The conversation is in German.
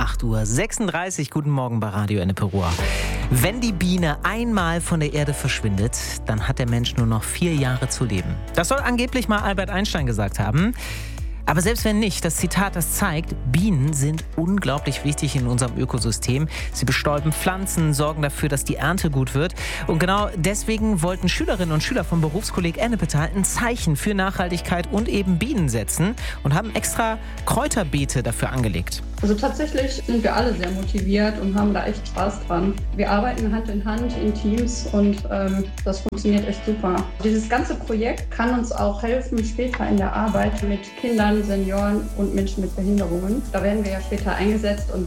8:36 Uhr. Guten Morgen bei Radio Ennepe-Ruhr. Wenn die Biene einmal von der Erde verschwindet, dann hat der Mensch nur noch 4 Jahre zu leben. Das soll angeblich mal Albert Einstein gesagt haben. Aber selbst wenn nicht, das Zitat, das zeigt, Bienen sind unglaublich wichtig in unserem Ökosystem. Sie bestäuben Pflanzen, sorgen dafür, dass die Ernte gut wird. Und genau deswegen wollten Schülerinnen und Schüler vom Berufskolleg Ennepetal ein Zeichen für Nachhaltigkeit und eben Bienen setzen und haben extra Kräuterbeete dafür angelegt. Also tatsächlich sind wir alle sehr motiviert und haben da echt Spaß dran. Wir arbeiten Hand in Hand in Teams und das funktioniert echt super. Dieses ganze Projekt kann uns auch helfen, später in der Arbeit mit Kindern, Senioren und Menschen mit Behinderungen. Da werden wir ja später eingesetzt und